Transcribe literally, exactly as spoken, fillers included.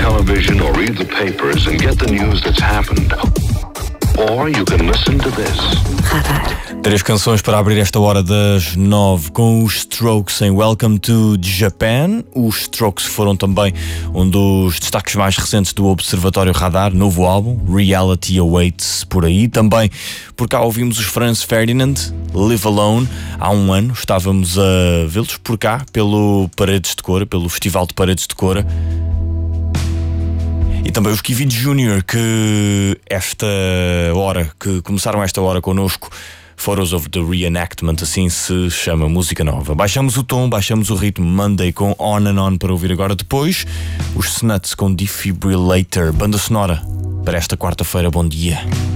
television or read the papers and get the news that's happened. Or you can listen to this. Três canções para abrir esta hora das nove, com os Strokes em Welcome to Japan. Os Strokes foram também um dos destaques mais recentes do Observatório Radar, novo álbum, Reality Awaits, por aí. Também por cá ouvimos os Franz Ferdinand, Live Alone. Há um ano estávamos a vê-los por cá, pelo Paredes de Cora, pelo Festival de Paredes de Cora. E também os Kid Júnior, que esta hora, que começaram esta hora connosco, Photos of the Reenactment, assim se chama, música nova. Baixamos o tom, baixamos o ritmo, Monday com On and On para ouvir agora. Depois, os Snuts com Defibrillator, banda sonora para esta quarta-feira. Bom dia.